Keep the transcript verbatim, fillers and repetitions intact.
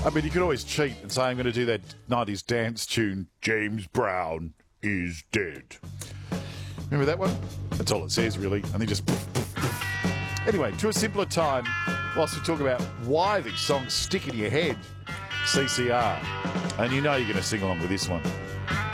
I mean, you could always cheat and say, I'm going to do that nineties dance tune, James Brown is dead. Remember that one? That's all it says, really. And then just... Anyway, to a simpler time, whilst we talk about why these songs stick in your head, C C R. And you know you're going to sing along with this one.